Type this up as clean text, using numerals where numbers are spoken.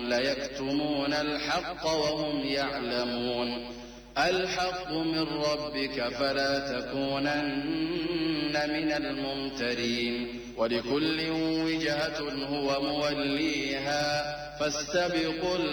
ليكتمون الحق وهم يعلمون. الحق من ربك فلا تكونن من الممترين. ولكل وجهة هو موليها فاستبقوا